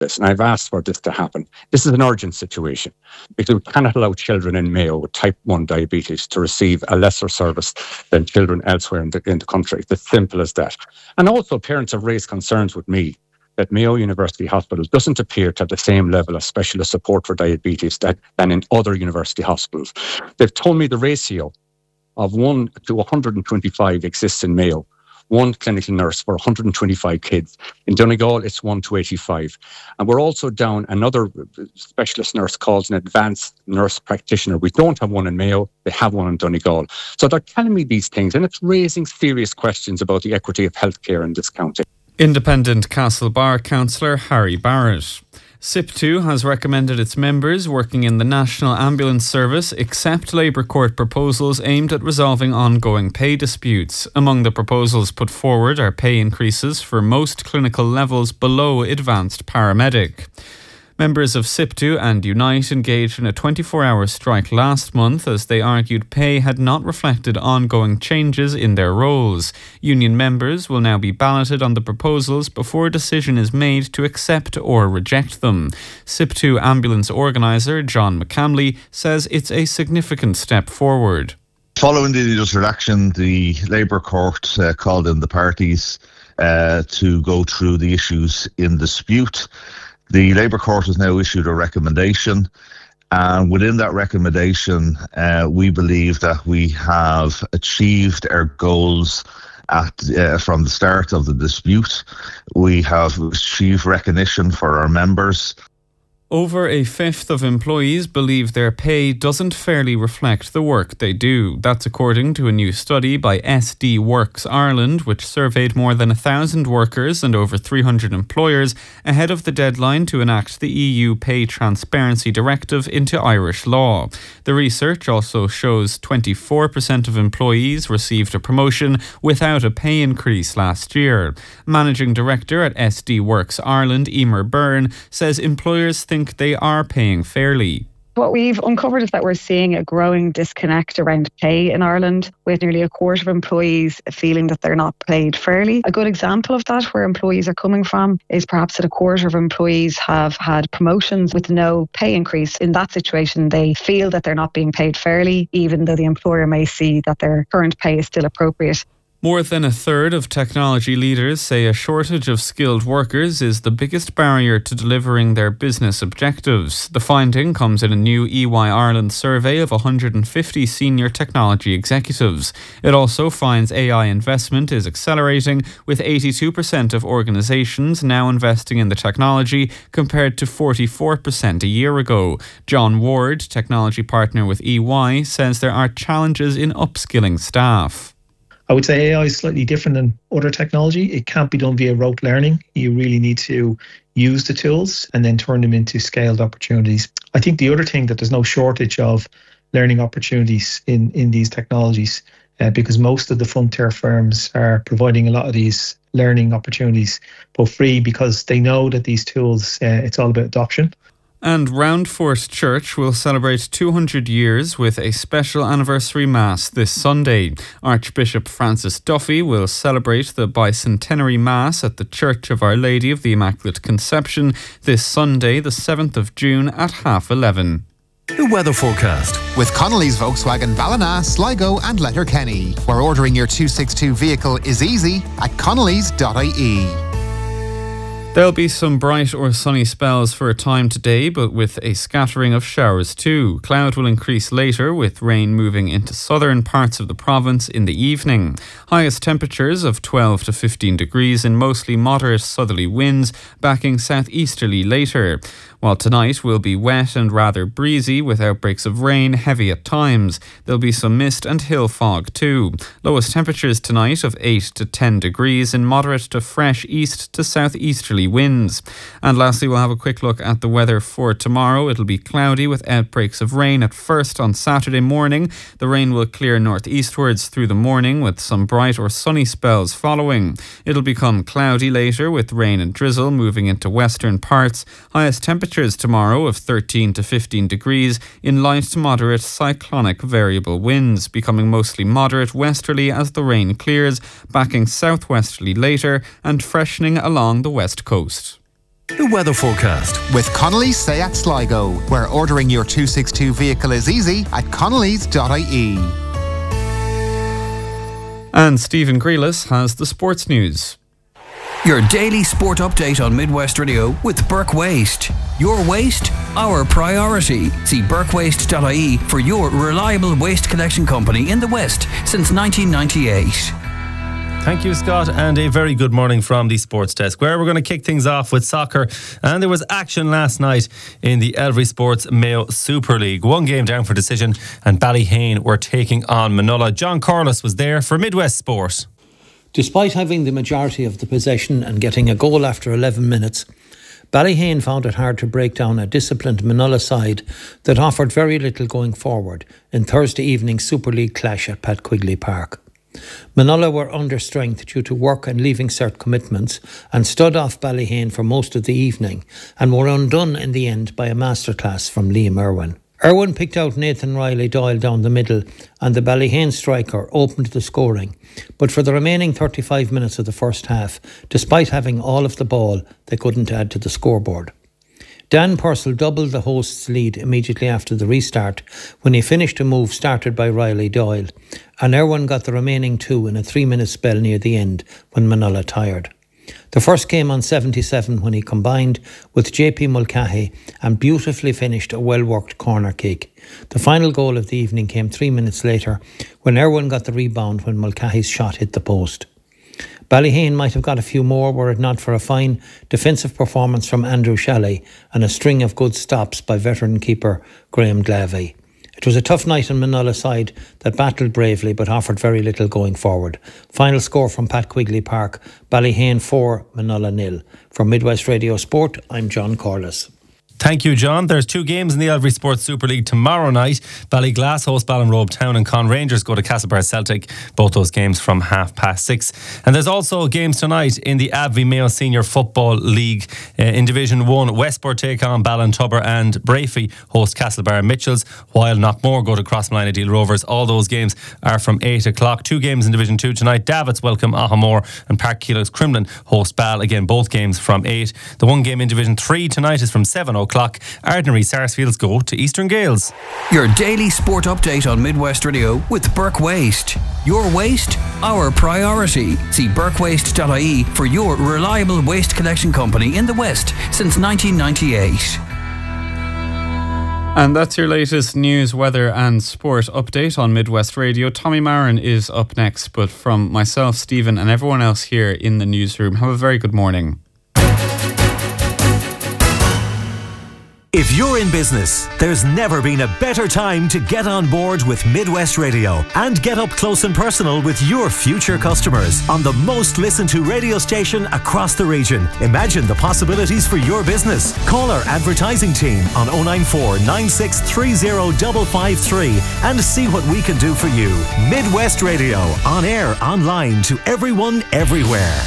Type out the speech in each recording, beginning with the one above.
this, and I've asked for this to happen. This is an urgent situation because we cannot allow children in Mayo with type 1 diabetes to receive a lesser service than children elsewhere in the country. It's as simple as that. And also parents have raised concerns with me that Mayo University Hospital doesn't appear to have the same level of specialist support for diabetes than in other university hospitals. They've told me the ratio of 1 to 125 exists in Mayo. One clinical nurse for 125 kids. In Donegal, it's 1 to 85. And we're also down another specialist nurse called an advanced nurse practitioner. We don't have one in Mayo. They have one in Donegal. So they're telling me these things, and it's raising serious questions about the equity of healthcare in this county. Independent Castlebar councillor Harry Barrett. SIP2 has recommended its members working in the National Ambulance Service accept Labour Court proposals aimed at resolving ongoing pay disputes. Among the proposals put forward are pay increases for most clinical levels below advanced paramedic. Members of SIP2 and Unite engaged in a 24-hour strike last month as they argued pay had not reflected ongoing changes in their roles. Union members will now be balloted on the proposals before a decision is made to accept or reject them. SIP2 ambulance organiser John McCamley says it's a significant step forward. Following the industrial action, the Labour Court called in the parties to go through the issues in dispute. The Labour Court has now issued a recommendation, and within that recommendation, we believe that we have achieved our goals from the start of the dispute. We have achieved recognition for our members. Over a fifth of employees believe their pay doesn't fairly reflect the work they do. That's according to a new study by SD Works Ireland, which surveyed more than 1,000 workers and over 300 employers ahead of the deadline to enact the EU Pay Transparency Directive into Irish law. The research also shows 24% of employees received a promotion without a pay increase last year. Managing Director at SD Works Ireland, Emer Byrne, says employers think they are paying fairly. What we've uncovered is that we're seeing a growing disconnect around pay in Ireland, with nearly a quarter of employees feeling that they're not paid fairly. A good example of that, where employees are coming from, is perhaps that a quarter of employees have had promotions with no pay increase. In that situation, they feel that they're not being paid fairly, even though the employer may see that their current pay is still appropriate. More than a third of technology leaders say a shortage of skilled workers is the biggest barrier to delivering their business objectives. The finding comes in a new EY Ireland survey of 150 senior technology executives. It also finds AI investment is accelerating, with 82% of organisations now investing in the technology compared to 44% a year ago. John Ward, technology partner with EY, says there are challenges in upskilling staff. I would say AI is slightly different than other technology. It can't be done via rote learning. You really need to use the tools and then turn them into scaled opportunities. I think the other thing that there's no shortage of learning opportunities in these technologies because most of the frontier firms are providing a lot of these learning opportunities for free because they know that these tools, it's all about adoption. And Roundfort Church will celebrate 200 years with a special anniversary Mass this Sunday. Archbishop Francis Duffy will celebrate the bicentenary Mass at the Church of Our Lady of the Immaculate Conception this Sunday, the 7th of June at 11:30. The weather forecast with Connolly's Volkswagen Ballina, Sligo and Letterkenny, where ordering your 262 vehicle is easy at connolly's.ie. There'll be some bright or sunny spells for a time today, but with a scattering of showers too. Cloud will increase later, with rain moving into southern parts of the province in the evening. Highest temperatures of 12 to 15 degrees and mostly moderate southerly winds, backing southeasterly later. While tonight will be wet and rather breezy with outbreaks of rain, heavy at times. There'll be some mist and hill fog too. Lowest temperatures tonight of 8 to 10 degrees and moderate to fresh east to southeasterly winds. And lastly, we'll have a quick look at the weather for tomorrow. It'll be cloudy with outbreaks of rain at first on Saturday morning. The rain will clear northeastwards through the morning with some bright or sunny spells following. It'll become cloudy later with rain and drizzle moving into western parts. Highest temperatures tomorrow of 13 to 15 degrees in light to moderate cyclonic variable winds, becoming mostly moderate westerly as the rain clears, backing southwesterly later and freshening along the west coast. The weather forecast with Connolly's Seat Sligo, where ordering your 262 vehicle is easy at connellys.ie. And Stephen Grealis has the sports news. Your daily sport update on Midwest Radio with Burke Waste. Your waste, our priority. See burkewaste.ie for your reliable waste collection company in the West since 1998. Thank you, Scott, and a very good morning from the Sports Desk, where we're going to kick things off with soccer. And there was action last night in the Elvery Sports Mayo Super League. One game down for decision, and Ballyhane were taking on Manola. John Corliss was there for Midwest Sport. Despite having the majority of the possession and getting a goal after 11 minutes, Ballyhane found it hard to break down a disciplined Manola side that offered very little going forward in Thursday evening's Super League clash at Pat Quigley Park. Manola were under strength due to work and leaving cert commitments and stood off Ballyhane for most of the evening and were undone in the end by a masterclass from Liam Irwin. Irwin picked out Nathan Riley Doyle down the middle and the Ballyhane striker opened the scoring, but for the remaining 35 minutes of the first half, despite having all of the ball, they couldn't add to the scoreboard. Dan Purcell doubled the hosts' lead immediately after the restart when he finished a move started by Riley Doyle, and Irwin got the remaining two in a 3-minute spell near the end when Manola tired. The first came on 77 when he combined with JP Mulcahy and beautifully finished a well-worked corner kick. The final goal of the evening came 3 minutes later when Irwin got the rebound when Mulcahy's shot hit the post. Ballyhane might have got a few more were it not for a fine defensive performance from Andrew Shalley and a string of good stops by veteran keeper Graham Glavey. It was a tough night on Manola's side that battled bravely but offered very little going forward. Final score from Pat Quigley Park, Ballyhane 4, Manola 0. For Midwest Radio Sport, I'm John Corliss. Thank you, John. There's two games in the Elvery Sports Super League tomorrow night. Ballyglass host Ballinrobe Town and Con Rangers go to Castlebar Celtic. Both those games from 6:30. And there's also games tonight in the Abbey Mayo Senior Football League. In Division 1, Westport take on Ballintubber and Brafey host Castlebar Mitchells, while Knockmore go to Crossmline Deal Rovers. All those games are from 8 o'clock. Two games in Division 2 tonight. Davits welcome Ahamore and Park Keelock's Crimlin host Ball. Again, both games from 8. The one game in Division 3 tonight is from 7 o'clock. Ardnary Sarsfields go to Eastern Gales. Your daily sport update on Midwest Radio with Burke Waste. Your waste, our priority. See burkewaste.ie for your reliable waste collection company in the West since 1998. And that's your latest news, weather and sport update on Midwest Radio. Tommy Marin is up next, but from myself, Stephen, and everyone else here in the newsroom, have a very good morning. If you're in business, there's never been a better time to get on board with Midwest Radio and get up close and personal with your future customers on the most listened to radio station across the region. Imagine the possibilities for your business. Call our advertising team on 094 9630 553 and see what we can do for you. Midwest Radio, on air, online, to everyone, everywhere.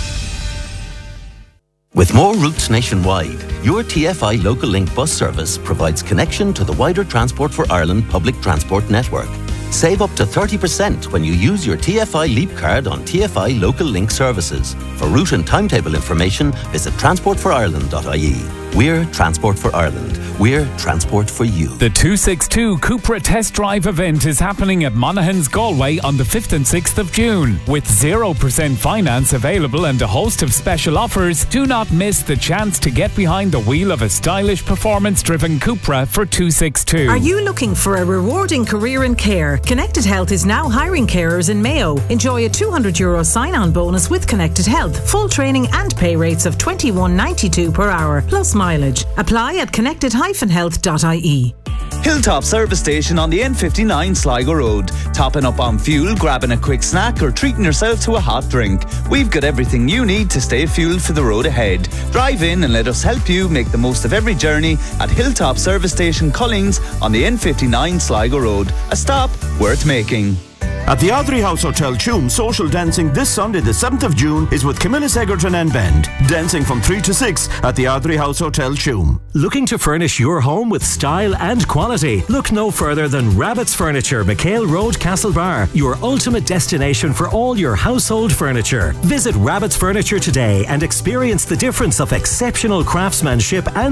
With more routes nationwide, your TFI Local Link bus service provides connection to the wider Transport for Ireland public transport network. Save up to 30% when you use your TFI Leap card on TFI Local Link services. For route and timetable information, visit transportforireland.ie. We're Transport for Ireland. We're transport for you. The 262 Cupra Test Drive event is happening at Monaghan's Galway on the 5th and 6th of June. With 0% finance available and a host of special offers, do not miss the chance to get behind the wheel of a stylish, performance-driven Cupra for 262. Are you looking for a rewarding career in care? Connected Health is now hiring carers in Mayo. Enjoy a €200 sign-on bonus with Connected Health, full training and pay rates of $21.92 per hour, plus mileage. Apply at connected-health.ie. Hilltop Service Station on the N59 Sligo Road. Topping up on fuel, grabbing a quick snack or treating yourself to a hot drink. We've got everything you need to stay fueled for the road ahead. Drive in and let us help you make the most of every journey at Hilltop Service Station Cullings on the N59 Sligo Road. A stop worth making. At the Ardrey House Hotel Tuam, social dancing this Sunday the 7th of June is with Camillus Egerton and Band. Dancing from 3 to 6 at the Ardrey House Hotel Tuam. Looking to furnish your home with style and quality? Look no further than Rabbit's Furniture, McHale Road, Castlebar, your ultimate destination for all your household furniture. Visit Rabbit's Furniture today and experience the difference of exceptional craftsmanship and